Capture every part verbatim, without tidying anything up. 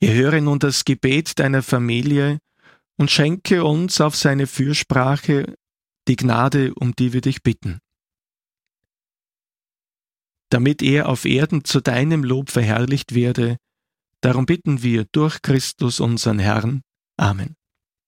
Erhöre nun das Gebet deiner Familie und schenke uns auf seine Fürsprache die Gnade, um die wir dich bitten. Damit er auf Erden zu deinem Lob verherrlicht werde, darum bitten wir durch Christus unseren Herrn. Amen.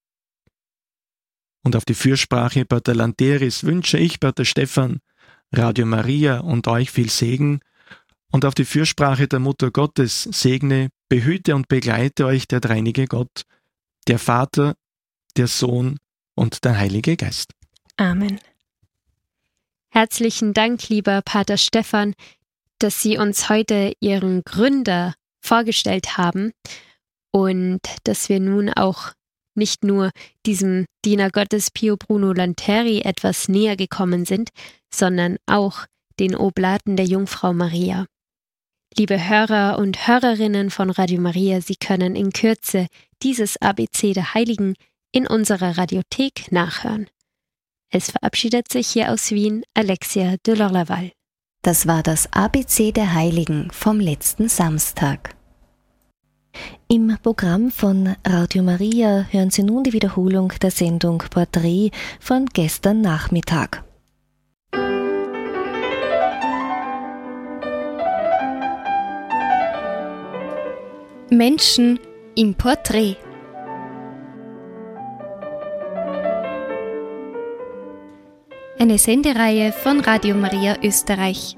Und auf die Fürsprache Pater Lanteris wünsche ich, Pater Stephan, Radio Maria und euch viel Segen, und auf die Fürsprache der Mutter Gottes segne, behüte und begleite euch der dreieinige Gott, der Vater, der Sohn und der Heilige Geist. Amen. Herzlichen Dank, lieber Pater Stephan, dass Sie uns heute Ihren Gründer vorgestellt haben und dass wir nun auch nicht nur diesem Diener Gottes Pio Bruno Lanteri etwas näher gekommen sind, sondern auch den Oblaten der Jungfrau Maria. Liebe Hörer und Hörerinnen von Radio Maria, Sie können in Kürze dieses A B C der Heiligen in unserer Radiothek nachhören. Es verabschiedet sich hier aus Wien Alexia de Lorlaval. Das war das A B C der Heiligen vom letzten Samstag. Im Programm von Radio Maria hören Sie nun die Wiederholung der Sendung Porträt von gestern Nachmittag. Menschen im Porträt. Eine Sendereihe von Radio Maria Österreich.